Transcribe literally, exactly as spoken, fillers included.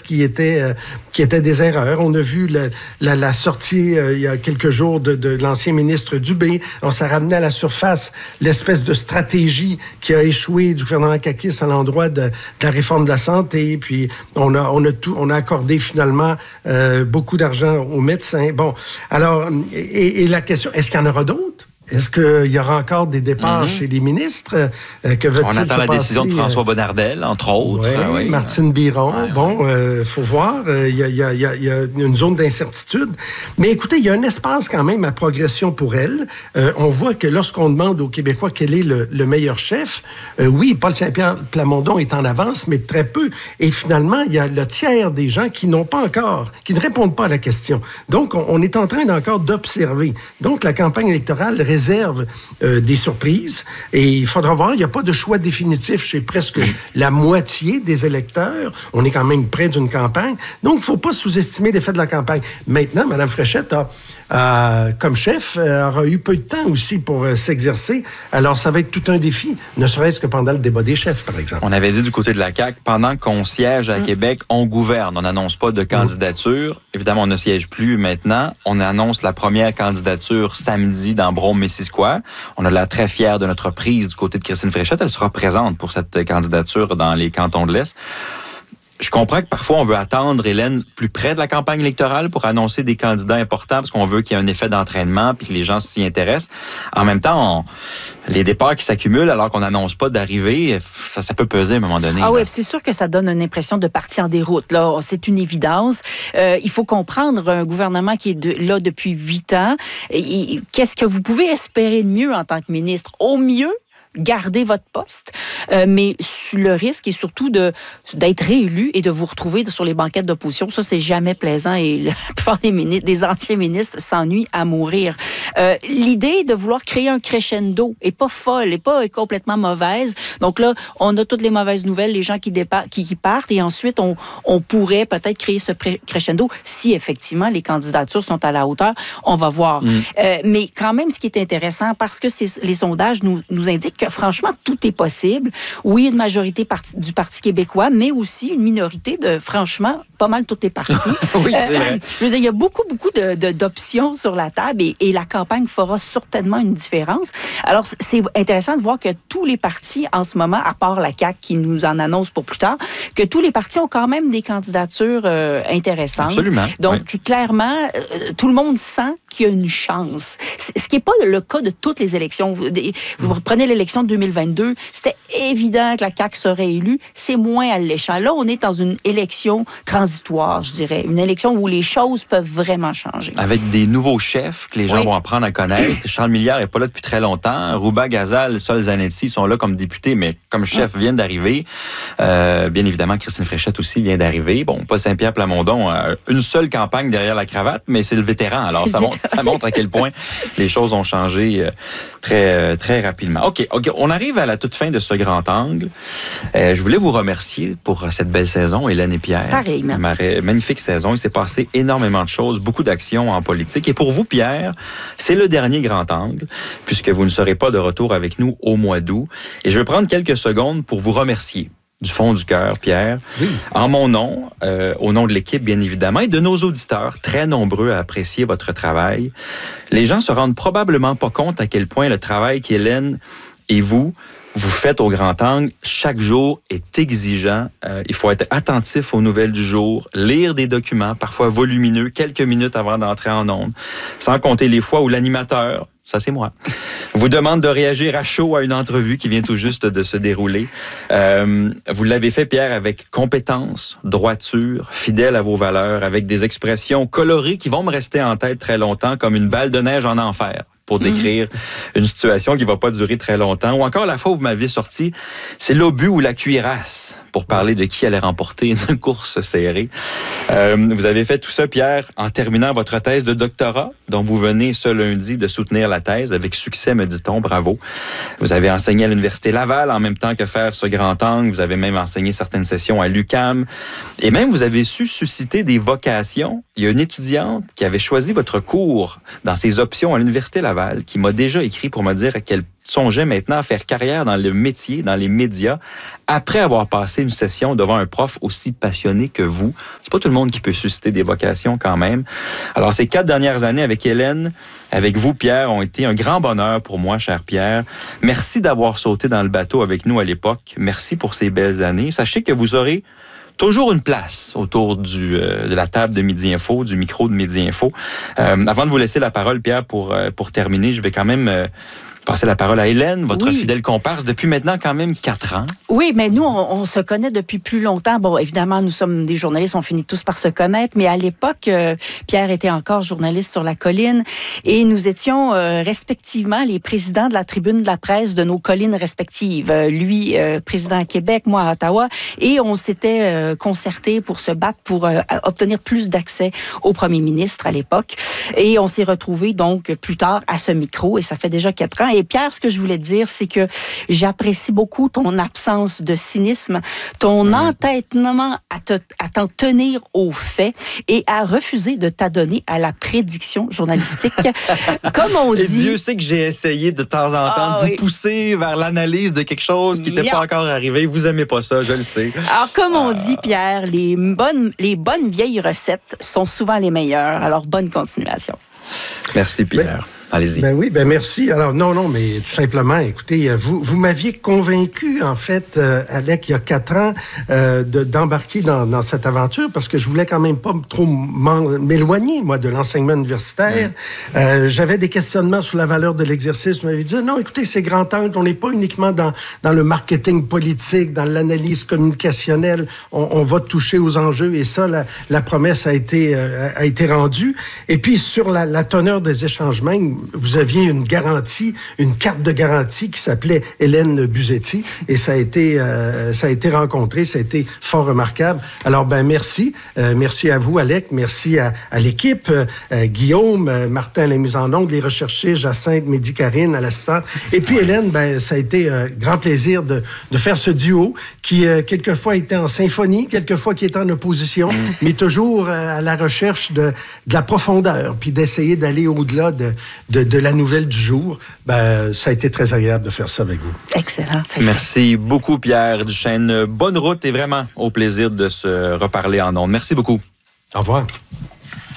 qui étaient, euh, qui étaient des erreurs. On a vu la, la, la sortie euh, il y a quelques jours de, de l'ancien ministre Dubé. On s'est ramené à la surface l'espèce de stratégie qui a échoué du gouvernement Kakis à l'endroit de, de la réforme de la santé. Puis on a, on a, tout, on a accordé finalement euh, beaucoup d'argent aux médecins. Bon, alors, et, et la question, est-ce qu'il y en aura d'autres? Est-ce qu'il y aura encore des départs mm-hmm. chez les ministres? Euh, que veut-il On attend se la passer? décision de François Bonnardel, entre autres. Ouais, ah, oui, Martine Biron. Ouais, bon, il euh, faut voir. Il euh, y, y, y, y a une zone d'incertitude. Mais écoutez, il y a un espace quand même à progression pour elle. Euh, on voit que lorsqu'on demande aux Québécois quel est le, le meilleur chef, euh, oui, Paul Saint-Pierre Plamondon est en avance, mais très peu. Et finalement, il y a le tiers des gens qui n'ont pas encore, qui ne répondent pas à la question. Donc, on, on est en train d'encore d'observer. Donc, la campagne électorale réserve Euh, des surprises. Et il faudra voir, il n'y a pas de choix définitif chez presque mmh. la moitié des électeurs. On est quand même près d'une campagne. Donc, il ne faut pas sous-estimer l'effet de la campagne. Maintenant, Mme Fréchette a, a, comme chef, euh, aura eu peu de temps aussi pour euh, s'exercer. Alors, ça va être tout un défi, ne serait-ce que pendant le débat des chefs, par exemple. On avait dit du côté de la C A Q, pendant qu'on siège à mmh. Québec, on gouverne. On n'annonce pas de candidature. Mmh. Évidemment, on ne siège plus maintenant. On annonce la première candidature samedi dans Brome-Missisquoi. On a l'air très fiers de notre prise du côté de Christine Fréchette. Elle sera présente pour cette candidature dans les cantons de l'Est. Je comprends que parfois, on veut attendre, Hélène, plus près de la campagne électorale pour annoncer des candidats importants parce qu'on veut qu'il y ait un effet d'entraînement puis que les gens s'y intéressent. En même temps, on, les départs qui s'accumulent alors qu'on n'annonce pas d'arrivée, ça, ça peut peser à un moment donné. Ah oui, c'est sûr que ça donne une impression de partie en déroute. Là, c'est une évidence. Euh, il faut comprendre un gouvernement qui est de, là depuis huit ans. Et, et, qu'est-ce que vous pouvez espérer de mieux en tant que ministre? Au mieux, garder votre poste, euh, mais le risque est surtout de, d'être réélu et de vous retrouver sur les banquettes d'opposition. Ça, c'est jamais plaisant et la plupart des, ministres, des anciens ministres s'ennuient à mourir. Euh, l'idée de vouloir créer un crescendo est pas folle, est pas est complètement mauvaise. Donc là, on a toutes les mauvaises nouvelles, les gens qui, dépa- qui, qui partent et ensuite, on, on pourrait peut-être créer ce crescendo si effectivement les candidatures sont à la hauteur. On va voir. Mm. Euh, mais quand même, ce qui est intéressant, parce que c'est, les sondages nous, nous indiquent que franchement, tout est possible. Oui, une majorité parti, du Parti québécois, mais aussi une minorité de, franchement, pas mal toutes les partis. Oui, c'est vrai. Euh, je veux dire, il y a beaucoup, beaucoup de, de, d'options sur la table et, et la campagne fera certainement une différence. Alors, c'est intéressant de voir que tous les partis, en ce moment, à part la C A Q qui nous en annonce pour plus tard, que tous les partis ont quand même des candidatures euh, intéressantes. Absolument. Donc, oui. clairement, euh, tout le monde sent qu'il y a une chance. C'est, ce qui n'est pas le cas de toutes les élections. Vous, des, vous prenez l'élection de deux mille vingt-deux, c'était évident que la C A Q serait élue. C'est moins alléchant. Là, on est dans une élection transitoire, je dirais. Une élection où les choses peuvent vraiment changer. Avec des nouveaux chefs que les gens oui. vont apprendre à connaître. Charles Milliard n'est pas là depuis très longtemps. Rouba Ghazal, Sol Zanetti sont là comme députés, mais comme chef viennent d'arriver. Euh, bien évidemment, Christine Fréchette aussi vient d'arriver. Bon, pas Saint-Pierre Plamondon a une seule campagne derrière la cravate, mais c'est le vétéran. Alors, ça montre, ça montre à quel point les choses ont changé très, très rapidement. OK, OK. On arrive à la toute fin de ce grand angle. Euh, je voulais vous remercier pour cette belle saison, Hélène et Pierre. Pareillement. Ma magnifique saison. Il s'est passé énormément de choses, beaucoup d'actions en politique. Et pour vous, Pierre, c'est le dernier grand angle, puisque vous ne serez pas de retour avec nous au mois d'août. Et je vais prendre quelques secondes pour vous remercier. Du fond du cœur, Pierre. Oui. En mon nom, euh, au nom de l'équipe, bien évidemment, et de nos auditeurs, très nombreux à apprécier votre travail. Les gens se rendent probablement pas compte à quel point le travail qu'Hélène et vous, vous faites au grand angle, chaque jour est exigeant. Euh, il faut être attentif aux nouvelles du jour, lire des documents, parfois volumineux, quelques minutes avant d'entrer en ondes, sans compter les fois où l'animateur, ça c'est moi, vous demande de réagir à chaud à une entrevue qui vient tout juste de se dérouler. Euh, vous l'avez fait, Pierre, avec compétence, droiture, fidèle à vos valeurs, avec des expressions colorées qui vont me rester en tête très longtemps, comme une balle de neige en enfer, pour décrire mmh. une situation qui va pas durer très longtemps. Ou encore, la fois où vous m'aviez sorti, c'est l'obus ou la cuirasse, pour parler de qui allait remporter une course serrée. Euh, vous avez fait tout ça, Pierre, en terminant votre thèse de doctorat, dont vous venez ce lundi de soutenir la thèse, avec succès, me dit-on, bravo. Vous avez enseigné à l'Université Laval, en même temps que faire ce grand angle. Vous avez même enseigné certaines sessions à l'U Q A M. Et même, vous avez su susciter des vocations. Il y a une étudiante qui avait choisi votre cours dans ses options à l'Université Laval. Laval, qui m'a déjà écrit pour me dire qu'elle songeait maintenant à faire carrière dans le métier, dans les médias, après avoir passé une session devant un prof aussi passionné que vous. C'est pas tout le monde qui peut susciter des vocations quand même. Alors, ces quatre dernières années avec Hélène, avec vous, Pierre, ont été un grand bonheur pour moi, cher Pierre. Merci d'avoir sauté dans le bateau avec nous à l'époque. Merci pour ces belles années. Sachez que vous aurez toujours une place autour du, euh, de la table de Midi Info, du micro de Midi Info. Euh, avant de vous laisser la parole, Pierre, pour, euh, pour terminer, je vais quand même... Euh, passer la parole à Hélène, votre oui. fidèle comparse, depuis maintenant quand même quatre ans. Oui, mais nous, on, on se connaît depuis plus longtemps. Bon, évidemment, nous sommes des journalistes, on finit tous par se connaître, mais à l'époque, euh, Pierre était encore journaliste sur La Colline et nous étions euh, respectivement les présidents de la tribune de la presse de nos collines respectives. Euh, lui, euh, président à Québec, moi à Ottawa, et on s'était euh, concertés pour se battre pour euh, obtenir plus d'accès au premier ministre à l'époque. Et on s'est retrouvés donc plus tard à ce micro, et ça fait déjà quatre ans. Et Pierre, ce que je voulais te dire, c'est que j'apprécie beaucoup ton absence de cynisme, ton mmh. entêtement à, te, à t'en tenir aux faits et à refuser de t'adonner à la prédiction journalistique. Comme on dit... Et Dieu sait que j'ai essayé de temps en temps ah, de vous oui. pousser vers l'analyse de quelque chose qui n'était pas encore arrivé. Vous aimez pas ça, je le sais. Alors, comme on dit, Pierre, les bonnes, les bonnes vieilles recettes sont souvent les meilleures. Alors, bonne continuation. Merci, Pierre. Ben, allez-y. Ben oui, ben merci. Alors, non, non, mais tout simplement, écoutez, vous, vous m'aviez convaincu, en fait, euh, Alec, il y a quatre ans, euh, de, d'embarquer dans, dans cette aventure parce que je voulais quand même pas trop m'éloigner, moi, de l'enseignement universitaire. Mmh. Euh, j'avais des questionnements sur la valeur de l'exercice. Je m'avais dit, non, écoutez, c'est grand angle. On n'est pas uniquement dans, dans le marketing politique, dans l'analyse communicationnelle. On, on va toucher aux enjeux et ça, la, la promesse a été, euh, a été rendue. Et puis, sur la, la teneur des échanges même, vous aviez une garantie, une carte de garantie qui s'appelait Hélène Buzetti et ça a été, euh, ça a été rencontré, ça a été fort remarquable. Alors, ben merci. Euh, merci à vous, Alec. Merci à, à l'équipe. Euh, Guillaume, euh, Martin à la mise en onde, les recherchés, Jacinthe, Mehdi Karine à l'assistant. Et puis, Hélène, ben ça a été un grand plaisir de, de faire ce duo qui, euh, quelquefois, était en symphonie, quelquefois qui était en opposition, mm. mais toujours euh, à la recherche de, de la profondeur, puis d'essayer d'aller au-delà de De, de la nouvelle du jour, ben, ça a été très agréable de faire ça avec vous. Excellent. Merci beaucoup, Pierre Duchesne. Bonne route et vraiment au plaisir de se reparler en ondes. Merci beaucoup. Au revoir.